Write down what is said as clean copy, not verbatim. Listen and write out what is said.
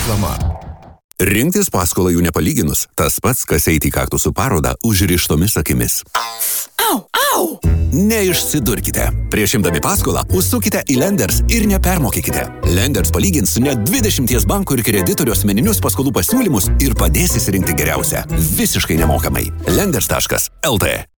Reklama. Rinktis paskolą jų nepalyginus, tas pats, kas eiti į kaktusų parodą užrištomis akimis. Au, au! Neišsidurkite. Prieš imdami paskolą, užsukite į Lenders ir nepermokykite. Lenders palygins net 20 bankų ir kreditorių asmeninius paskolų pasiūlymus ir padės įsirinkti geriausią. Visiškai nemokamai. Lenders.lt